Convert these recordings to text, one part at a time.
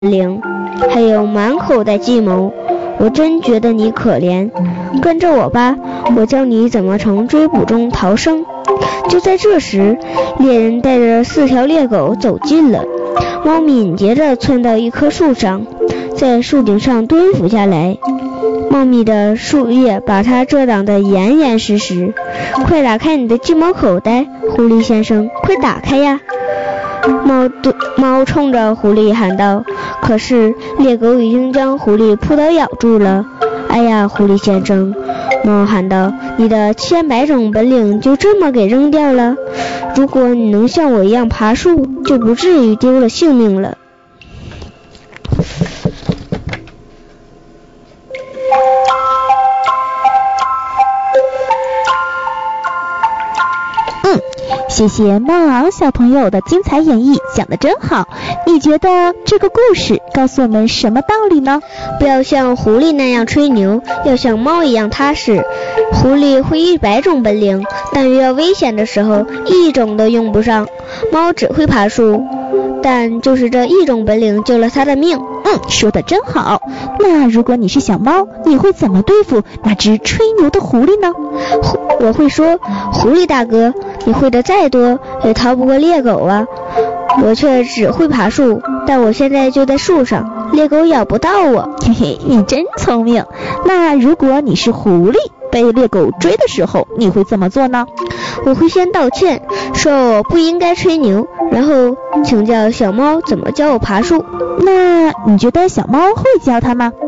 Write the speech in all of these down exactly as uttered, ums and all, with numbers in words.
灵，还有满口袋计谋，我真觉得你可怜。跟着我吧，我教你怎么从追捕中逃生。就在这时，猎人带着四条猎狗走近了。猫敏捷地窜到一棵树上，在树顶上蹲伏下来。茂密的树叶把它遮挡得严严实实。快打开你的计谋口袋，狐狸先生，快打开呀！猫猫冲着狐狸喊道。可是猎狗已经将狐狸扑倒咬住了。哎呀，狐狸先生，猫喊道，你的千百种本领就这么给扔掉了？如果你能像我一样爬树，就不至于丢了性命了。 谢谢猫昂小朋友的精彩演绎，讲得真好。你觉得这个故事告诉我们什么道理呢？ 不要像狐狸那样吹牛，要像猫一样踏实。狐狸会一百种本领，但遇到危险的时候一种都用不上。猫只会爬树，但就是这一种本领救了它的命。 嗯，说得真好。那如果你是小猫，你会怎么对付那只吹牛的狐狸呢？ 我会说，狐狸大哥，你会的再多也逃不过猎狗啊。我却只会爬树，但我现在就在树上，猎狗咬不到我。 嘿嘿，你真聪明。那如果你是狐狸，被猎狗追的时候，你会怎么做呢？ 我会先道歉，说我不应该吹牛，然后请教小猫怎么教我爬树。 那你觉得小猫会教它吗？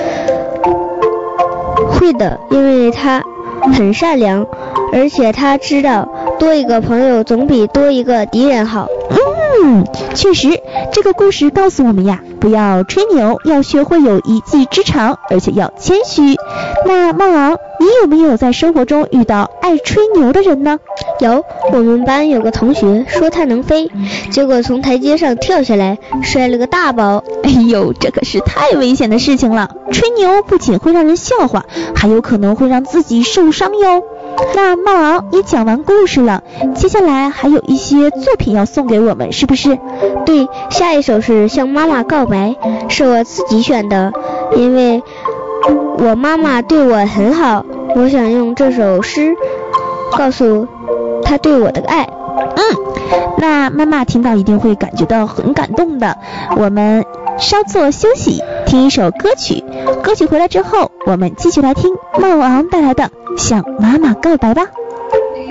会的，因为它很善良，而且它知道多一个朋友总比多一个敌人好。 嗯，确实，这个故事告诉我们呀，不要吹牛，要学会有一技之长，而且要谦虚。那猫昂，你有没有在生活中遇到爱吹牛的人呢？ 有，我们班有个同学说他能飞，结果从台阶上跳下来，摔了个大包。 哎呦，这可是太危险的事情了！吹牛不仅会让人笑话，还有可能会让自己受伤哟。那猫昂，你讲完故事了，接下来还有一些作品要送给我们，是不是？ 对，下一首是向妈妈告白，是我自己选的，因为我妈妈对我很好，我想用这首诗告诉她对我的爱。 嗯，那妈妈听到一定会感觉到很感动的。我们稍作休息，听一首歌曲。歌曲回来之后，我们继续来听猫昂带来的《向妈妈告白》吧。